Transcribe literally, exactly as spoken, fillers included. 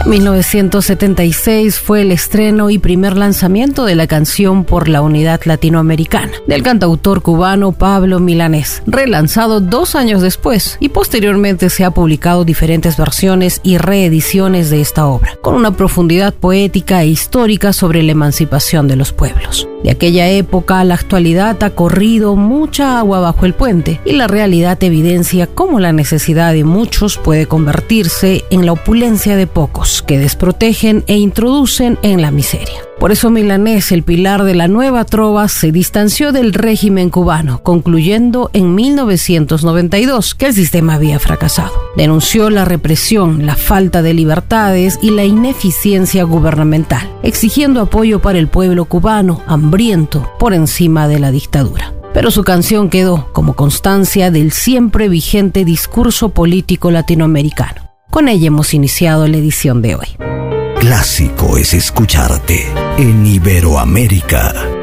mil novecientos setenta y seis fue el estreno y primer lanzamiento de la canción Por la Unidad Latinoamericana, del cantautor cubano Pablo Milanés, relanzado dos años después, y posteriormente se ha publicado diferentes versiones y reediciones de esta obra, con una profundidad poética e histórica sobre la emancipación de los pueblos. De aquella época a la actualidad ha corrido mucha agua bajo el puente, y la realidad evidencia cómo la necesidad de muchos puede convertirse en la opulencia de pocos, que desprotegen e introducen en la miseria. Por eso Milanés, el pilar de la nueva trova, se distanció del régimen cubano, concluyendo en mil novecientos noventa y dos que el sistema había fracasado. Denunció la represión, la falta de libertades y la ineficiencia gubernamental, exigiendo apoyo para el pueblo cubano, hambriento por encima de la dictadura. Pero su canción quedó como constancia del siempre vigente discurso político latinoamericano. Con ella hemos iniciado la edición de hoy. Clásico es escucharte en Iberoamérica.